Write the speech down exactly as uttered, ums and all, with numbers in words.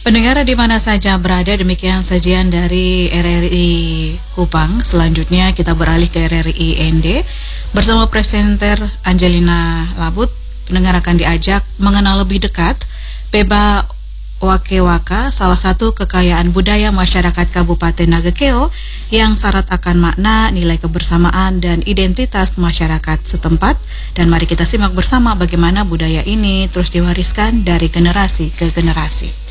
Pendengar di mana saja berada, demikian sajian dari R R I Kupang. Selanjutnya kita beralih ke R R I N D bersama presenter Angelina Labut. Pendengar akan diajak mengenal lebih dekat Peba Wakewaka, salah satu kekayaan budaya masyarakat Kabupaten Nagekeo yang syarat akan makna, nilai kebersamaan, dan identitas masyarakat setempat. Dan mari kita simak bersama bagaimana budaya ini terus diwariskan dari generasi ke generasi.